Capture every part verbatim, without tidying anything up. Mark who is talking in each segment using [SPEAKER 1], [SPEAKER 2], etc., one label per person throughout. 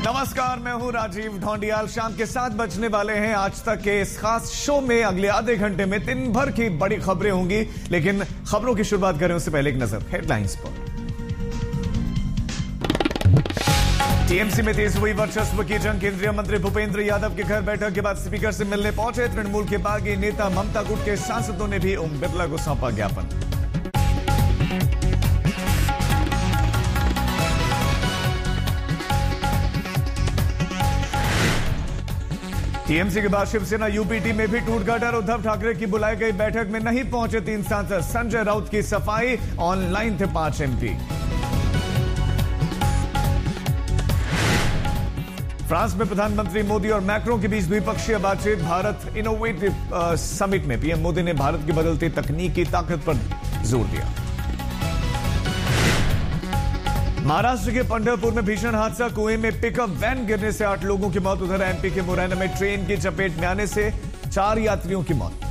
[SPEAKER 1] नमस्कार, मैं हूं राजीव ढोंडियाल। शाम के सात बजने वाले हैं। आज तक के इस खास शो में अगले आधे घंटे में दिन भर की बड़ी खबरें होंगी, लेकिन खबरों की शुरुआत करें उससे पहले एक नजर हेडलाइंस पर। टीएमसी में तेज हुई वर्चस्व की जंग। केंद्रीय मंत्री भूपेंद्र यादव के घर बैठक के बाद स्पीकर से मिलने पहुंचे तृणमूल के बागी नेता ममता गुट के सांसदों ने भी ओम बिरला को सौंपा ज्ञापन। टीएमसी के बाद शिवसेना यूपीटी में भी टूट गया डर। उद्धव ठाकरे की बुलाई गई बैठक में नहीं पहुंचे तीन सांसद। संजय राउत की सफाई, ऑनलाइन थे पांच एमपी। फ्रांस में प्रधानमंत्री मोदी और मैक्रों के बीच द्विपक्षीय बातचीत। भारत इनोवेटिव समिट में पीएम मोदी ने भारत की बदलती तकनीकी ताकत पर जोर दिया। महाराष्ट्र के पंढरपुर में भीषण हादसा। कुएं में पिकअप वैन गिरने से आठ लोगों की मौत। उधर एमपी के मुरैना में ट्रेन की चपेट में आने से चार यात्रियों की मौत।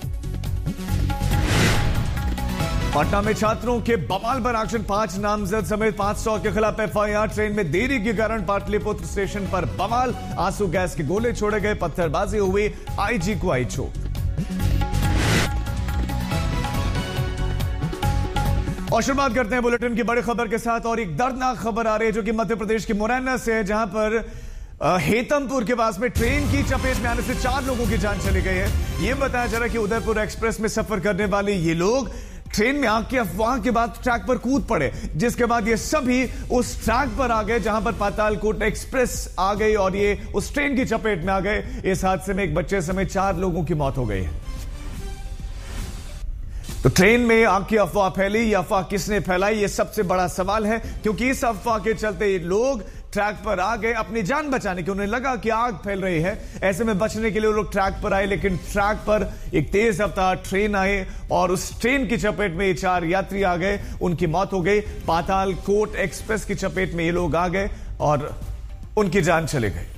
[SPEAKER 1] पटना में छात्रों के बवाल पर एक्शन। पांच नामजद समेत पांच सौ के खिलाफ एफआईआर। ट्रेन में देरी के कारण पाटलिपुत्र स्टेशन पर बवाल। आंसू गैस के गोले छोड़े गए, पत्थरबाजी हुई, आईजी को आई चोट। और शुरुआत करते हैं बुलेटिन की बड़ी खबर के साथ। और एक दर्दनाक खबर आ रही है जो कि मध्य प्रदेश के मुरैना से है, जहां पर हेतमपुर के पास में ट्रेन की चपेट में आने से चार लोगों की जान चली गई है। यह बताया जा रहा है कि उदयपुर एक्सप्रेस में सफर करने वाले ये लोग ट्रेन में आग की अफवाह के बाद ट्रैक पर कूद पड़े, जिसके बाद ये सभी उस ट्रैक पर आ गए जहां पर पातालकोट एक्सप्रेस आ गई और ये उस ट्रेन की चपेट में आ गए। इस हादसे में एक बच्चे समेत चार लोगों की मौत हो गई है। तो ट्रेन में आग की अफवाह फैली, यह अफवाह किसने फैलाई, यह सबसे बड़ा सवाल है, क्योंकि इस अफवाह के चलते लोग ट्रैक पर आ गए अपनी जान बचाने की। उन्हें लगा कि आग फैल रही है, ऐसे में बचने के लिए लोग ट्रैक पर आए, लेकिन ट्रैक पर एक तेज रफ्तार ट्रेन आए और उस ट्रेन की चपेट में ये चार यात्री आ गए, उनकी मौत हो गई। पातालकोट एक्सप्रेस की चपेट में ये लोग आ गए और उनकी जान चली गई।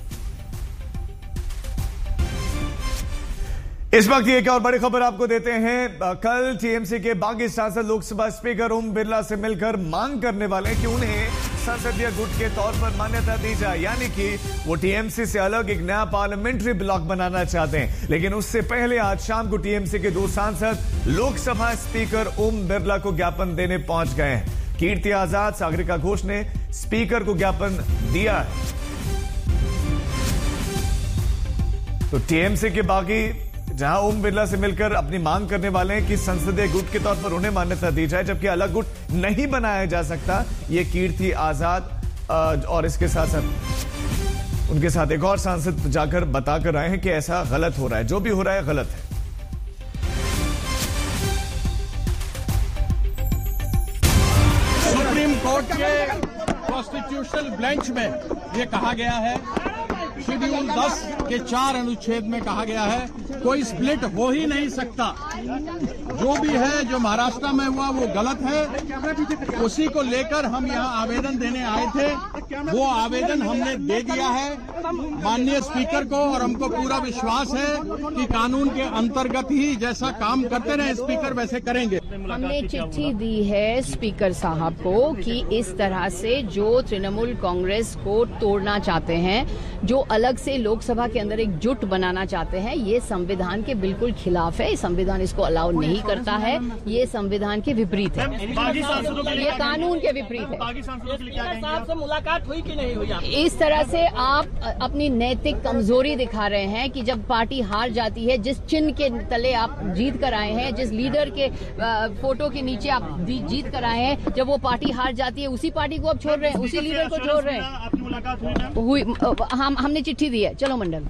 [SPEAKER 1] इस वक्त एक और बड़ी खबर आपको देते हैं। कल टीएमसी के बागी सांसद लोकसभा स्पीकर ओम बिरला से मिलकर मांग करने वाले कि उन्हें संसदीय गुट के तौर पर मान्यता दी जाए, यानी कि वो टीएमसी से अलग एक नया पार्लियामेंट्री ब्लॉक बनाना चाहते हैं। लेकिन उससे पहले आज शाम को टीएमसी के दो सांसद लोकसभा स्पीकर ओम बिरला को ज्ञापन देने पहुंच गए हैं। कीर्ति आजाद, सागरिका घोष ने स्पीकर को ज्ञापन दिया है। तो टीएमसी के बागी जहां ओम बिरला से मिलकर अपनी मांग करने वाले हैं कि संसदीय गुट के तौर पर उन्हें मान्यता दी जाए, जबकि अलग गुट नहीं बनाया जा सकता। ये कीर्ति आजाद और इसके साथ साथ उनके साथ एक और सांसद जाकर बताकर आए हैं कि ऐसा गलत हो रहा है, जो भी हो रहा है गलत है।
[SPEAKER 2] सुप्रीम कोर्ट के कॉन्स्टिट्यूशनल बेंच में यह कहा गया है, शेड्यूल दस के चार अनुच्छेद में कहा गया है, कोई स्प्लिट हो ही नहीं सकता। जो भी है, जो महाराष्ट्र में हुआ वो गलत है। उसी को लेकर हम यहाँ आवेदन देने आए थे। वो आवेदन हमने दे दिया है माननीय स्पीकर को, और हमको पूरा विश्वास है कि कानून के अंतर्गत ही जैसा काम करते रहे स्पीकर वैसे करेंगे।
[SPEAKER 3] हमने चिट्ठी दी है स्पीकर साहब को कि इस तरह से जो तृणमूल कांग्रेस को तोड़ना चाहते हैं, जो अलग से लोकसभा के अंदर एक जुट बनाना चाहते हैं, ये संविधान के बिल्कुल खिलाफ है। संविधान इसको अलाउ नहीं करता है, ये संविधान के विपरीत है, ये कानून के विपरीत है।
[SPEAKER 4] साहब से मुलाकात हुई कि नहीं हुई?
[SPEAKER 3] इस तरह से आप अपनी नैतिक कमजोरी दिखा रहे हैं कि जब पार्टी हार जाती है, जिस चिन्ह के तले आप जीत कर आए हैं, जिस लीडर के फोटो के नीचे आप जीत कर आए हैं, जब वो पार्टी हार जाती है उसी पार्टी को आप छोड़ रहे हैं, उसी लीडर को छोड़ रहे हैं।
[SPEAKER 4] आपकी मुलाकात
[SPEAKER 3] हुई? हम हमने चिट्ठी दी है। चलो मंडल।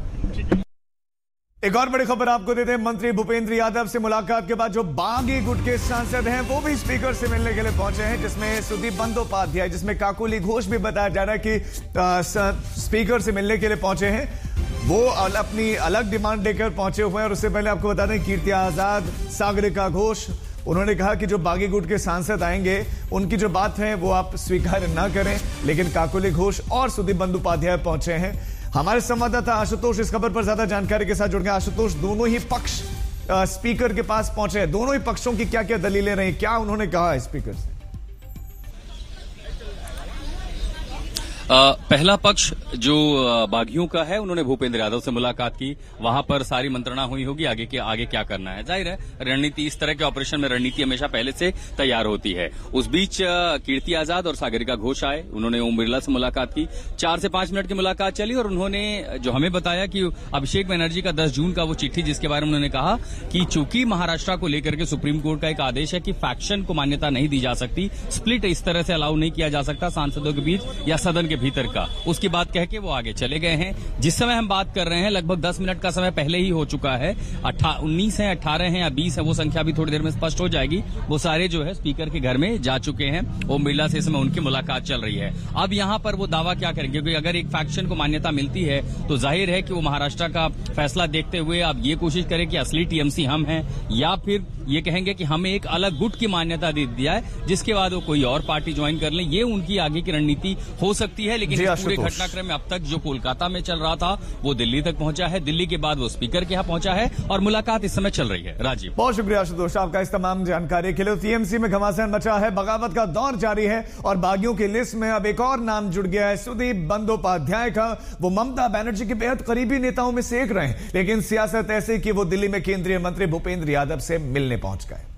[SPEAKER 1] एक और बड़ी खबर आपको देते हैं। मंत्री भूपेंद्र यादव से मुलाकात के बाद जो बागी गुट के सांसद हैं वो भी स्पीकर से मिलने के लिए पहुंचे हैं, जिसमें सुदीप बंदोपाध्याय, जिसमें काकोली घोष भी बताया जा रहा है कि आ, स्पीकर से मिलने के लिए पहुंचे हैं। वो अपनी अलग डिमांड लेकर पहुंचे हुए हैं। और उससे पहले आपको बता दें, कीर्ति आजाद, सागरिका घोष, उन्होंने कहा कि जो बागी गुट के सांसद आएंगे उनकी जो बात है वो आप स्वीकार ना करें। लेकिन काकोली घोष और सुदीप बंदोपाध्याय पहुंचे हैं। हमारे संवाददाता आशुतोष इस खबर पर ज्यादा जानकारी के साथ जुड़ गए। आशुतोष, दोनों ही पक्ष स्पीकर के पास पहुंचे हैं, दोनों ही पक्षों की क्या क्या दलीलें रही, क्या उन्होंने कहा है स्पीकर से?
[SPEAKER 5] पहला पक्ष जो बागियों का है उन्होंने भूपेंद्र यादव से मुलाकात की, वहां पर सारी मंत्रणा हुई होगी आगे के आगे क्या करना है। जाहिर है रणनीति, इस तरह के ऑपरेशन में रणनीति हमेशा पहले से तैयार होती है। उस बीच कीर्ति आजाद और सागरिका घोष आए, उन्होंने ओम बिरला से मुलाकात की। चार से पांच मिनट की मुलाकात चली और उन्होंने जो हमें बताया कि अभिषेक बनर्जी का दस जून का वो चिट्ठी, जिसके बारे में उन्होंने कहा कि चूंकि महाराष्ट्र को लेकर के सुप्रीम कोर्ट का एक आदेश है कि फैक्शन को मान्यता नहीं दी जा सकती, स्प्लिट इस तरह से अलाउ नहीं किया जा सकता सांसदों के बीच या सदन के भीतर का, उसकी बात कह के वो आगे चले गए हैं। जिस समय हम बात कर रहे हैं लगभग दस मिनट का समय पहले ही हो चुका है। उन्नीस है, अट्ठारह है या बीस है, वो संख्या भी थोड़ी देर में स्पष्ट हो जाएगी। वो सारे जो है स्पीकर के घर में जा चुके हैं। ओम बिरला से इस समय उनकी मुलाकात चल रही है। अब यहां पर वो दावा क्या करेंगे, क्योंकि अगर एक फैक्शन को मान्यता मिलती है तो जाहिर है कि वो महाराष्ट्र का फैसला देखते हुए अब ये कोशिश करें कि असली टीएमसी हम हैं, या फिर ये कहेंगे कि हमें एक अलग गुट की मान्यता दे दिया है, जिसके बाद वो कोई और पार्टी ज्वाइन कर लें। ये उनकी आगे की रणनीति हो सकती है। लेकिन इस पूरे घटनाक्रम में अब तक जो कोलकाता में चल रहा था वो दिल्ली तक पहुंचा है, दिल्ली के बाद वो स्पीकर के यहां पहुंचा है और मुलाकात इस समय चल रही है। राजीव,
[SPEAKER 1] बहुत शुक्रिया आशुतोष आपका इस तमाम जानकारी के लिए। टीएमसी में घमासान मचा है, बगावत का दौर जारी है और बागियों की लिस्ट में अब एक और नाम जुड़ गया है, सुदीप बंदोपाध्याय का। वो ममता बनर्जी के बेहद करीबी नेताओं में से एक रहे, लेकिन सियासत ऐसे कि वो दिल्ली में केंद्रीय मंत्री भूपेंद्र यादव से मिलने पहुंच गए।